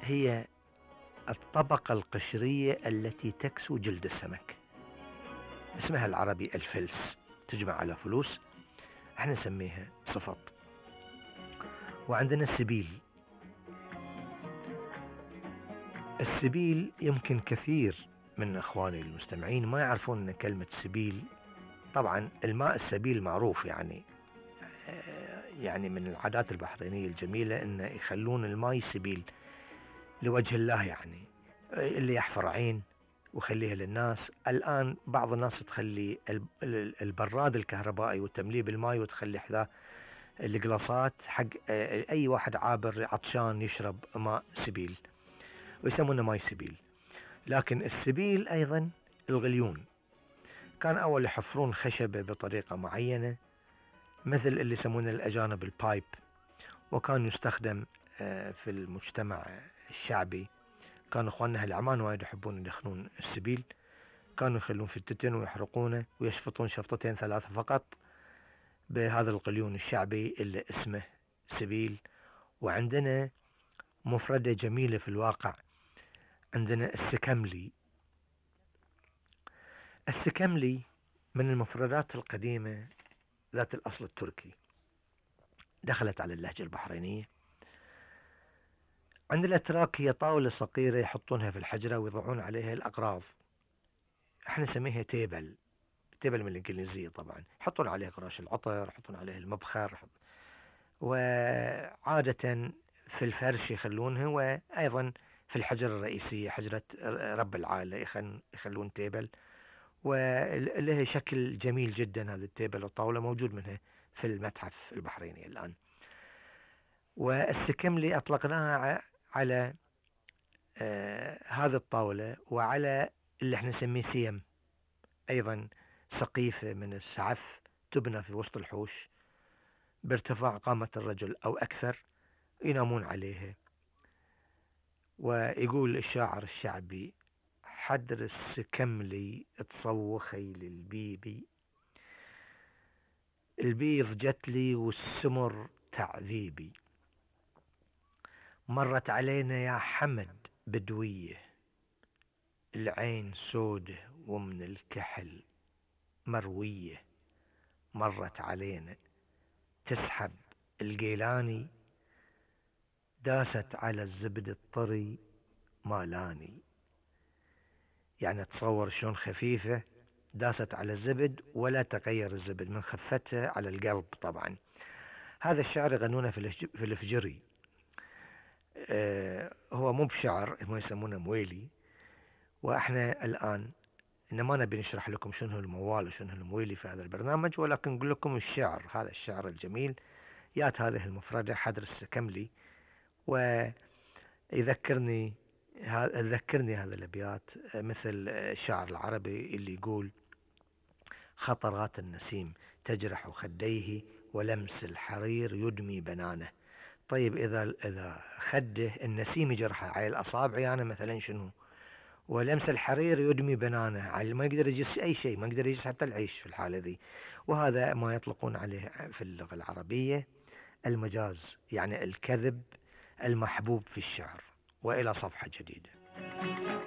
هي الطبقة القشرية التي تكسو جلد السمك، اسمها العربي الفلس، تجمع على فلوس، احنا نسميها صفط. وعندنا السبيل. السبيل يمكن كثير من اخواني المستمعين ما يعرفون ان كلمة سبيل، طبعا الماء السبيل معروف، يعني من العادات البحرينية الجميلة ان يخلون الماء سبيل لوجه الله، يعني اللي يحفر عين وخليها للناس. الآن بعض الناس تخلي البراد الكهربائي والتمليء بالماء وتخلي حذاه القلاصات حق أي واحد عابر عطشان يشرب ماء سبيل، ويسمونه ماي سبيل. لكن السبيل أيضا الغليون، كان أول يحفرون خشبة بطريقة معينة مثل اللي يسمونه الأجانب البايب، وكان يستخدم في المجتمع الشعبي. كانوا اخواننا العمان وايد يحبون يدخنون السبيل، كانوا يخلون في التتن ويحرقونه ويشفطون شفطتين ثلاثة فقط بهذا القليون الشعبي اللي اسمه سبيل. وعندنا مفردة جميلة في الواقع، عندنا السكملي. السكملي من المفردات القديمة ذات الأصل التركي، دخلت على اللهجة البحرينية. عند الأتراك هي طاولة صغيرة يحطونها في الحجرة ويضعون عليها الأقراض، احنا نسميها تيبل. تيبل من الإنجليزية طبعا، يحطون عليه قراش العطر، يحطون عليه المبخر، وعادة في الفرش يخلونها، وأيضا في الحجرة الرئيسية حجرة رب العائلة يخلون تيبل، وله شكل جميل جدا. هذا التيبل الطاولة موجود منها في المتحف البحريني الآن. والسكملي أطلقناها على هذه الطاولة، وعلى اللي احنا نسميه سيم، أيضا سقيفة من السعف تبنى في وسط الحوش بارتفاع قامة الرجل أو أكثر، ينامون عليها. ويقول الشاعر الشعبي: حدر السكملي تصوخي للبيبي، البيض جتلي والسمر تعذيبي، مرت علينا يا حمد بدوية، العين سودة ومن الكحل مروية، مرت علينا تسحب القيلاني، داست على الزبد الطري مالاني. يعني تصور شلون خفيفة، داست على الزبد ولا تغير الزبد من خفتها على القلب. طبعا هذا الشعر يغنونه في الفجري. هو مو بشعر، هم يسمونه مويلي. واحنا الآن إن ما نبي نشرح لكم شنو الموال وشنو المويلي في هذا البرنامج، ولكن نقول لكم الشعر، هذا الشعر الجميل يات هذه المفردة حدر السكملي. ويذكرني ذكرني هذا الأبيات مثل الشاعر العربي اللي يقول: خطرات النسيم تجرح خديه ولمس الحرير يدمي بنانه. طيب إذا خده النسيم يجرحه على الأصابع، يعني مثلا شنو؟ ولمس الحرير يدمي بنانه، ما يقدر يجلس أي شيء، ما يقدر يجلس حتى العيش في الحالة ذي. وهذا ما يطلقون عليه في اللغة العربية المجاز، يعني الكذب المحبوب في الشعر. وإلى صفحة جديدة.